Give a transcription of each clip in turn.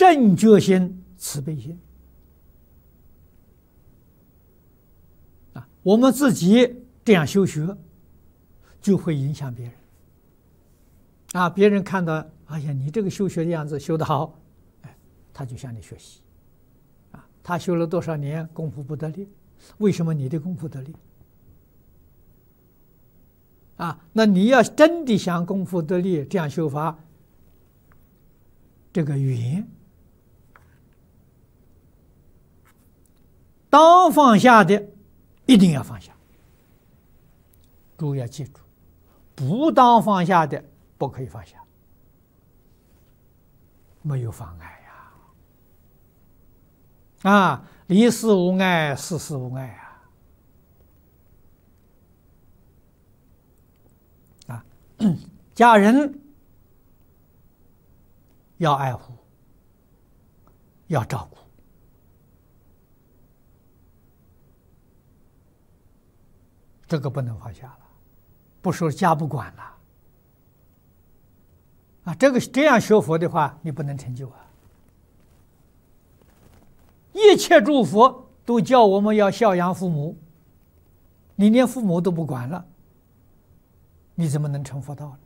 正觉心、慈悲心啊，我们自己这样修学，就会影响别人啊。别人看到，哎呀，你这个修学的样子修得好，哎，他就向你学习啊。他修了多少年功夫不得力，为什么你的功夫得力？啊，那你要真的想功夫得力，这样修法，这个缘当放下的，一定要放下。诸位要记住，不当放下的不可以放下，没有妨碍呀！啊，离事无碍，事事无碍啊！家人要爱护，要照顾。这个不能放下了，不说家不管了啊！这样学佛的话，你不能成就啊！一切诸佛都叫我们要孝养父母，你连父母都不管了，你怎么能成佛道呢？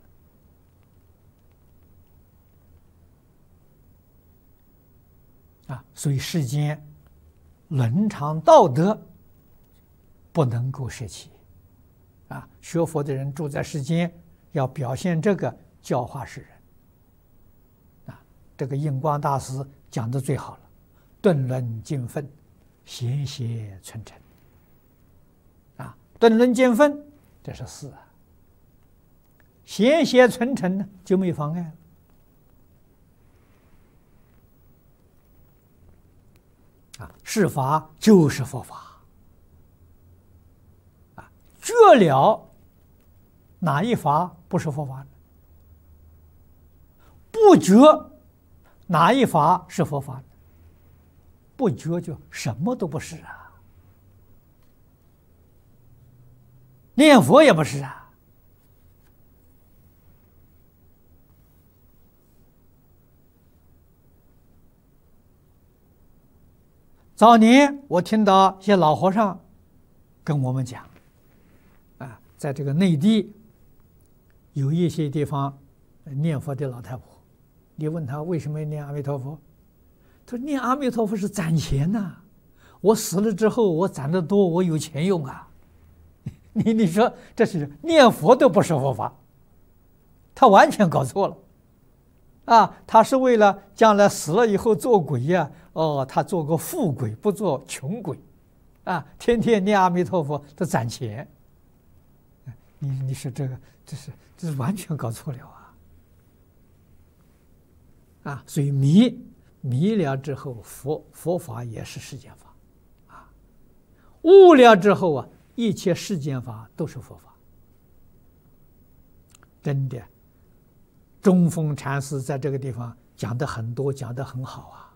啊！所以世间伦常道德不能够舍弃。啊，学佛的人住在世间，要表现这个教化世人。啊，这个印光大师讲的最好了：顿论尽分，贤邪存诚。啊，顿论尽分，这是事啊；贤邪存诚呢，就没妨碍了。啊，是法就是佛法。觉了哪一法不是佛法呢？不觉哪一法是佛法呢？不觉就什么都不是啊，念佛也不是啊。早年我听到一些老和尚跟我们讲。在这个内地，有一些地方念佛的老太婆，你问他为什么要念阿弥陀佛，他说念阿弥陀佛是攒钱呐，我死了之后我攒得多，我有钱用啊。你说这是念佛都不是佛法，他完全搞错了啊！他是为了将来死了以后做鬼呀，哦，他做个富鬼，不做穷鬼啊，天天念阿弥陀佛，他攒钱。你说这是完全搞错了啊！所以迷了之后，佛法也是世间法啊；悟了之后啊，一切世间法都是佛法。真的，中峰禅师在这个地方讲的很多，讲的很好啊。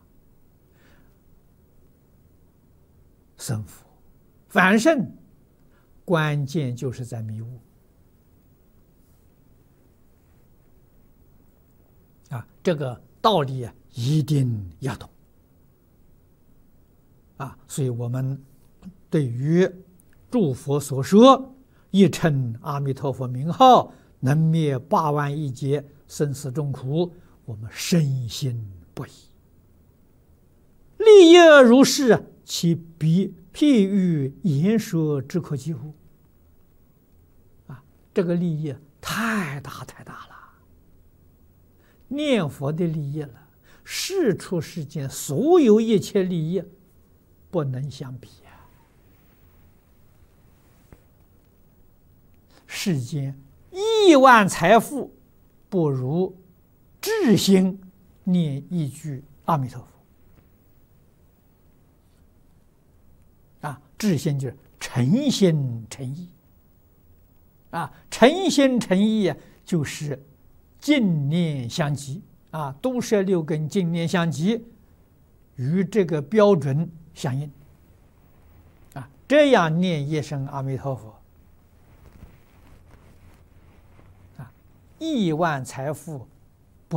生佛反胜，关键就是在迷悟。啊，这个道理啊，一定要懂啊！所以我们对于诸佛所说一称阿弥陀佛名号，能灭8万亿劫生死众苦，我们深信不疑。立业如是，其譬喻言说之可及乎？啊，这个利益太大太大了。念佛的利益了，世出世间所有一切利益不能相比啊！世间亿万财富不如至心念一句阿弥陀佛啊！至心就是诚心诚意啊，诚心诚意啊，就是净念相继啊，都摄6根净念相继，与这个标准相应啊，这样念一声阿弥陀佛啊，亿万财富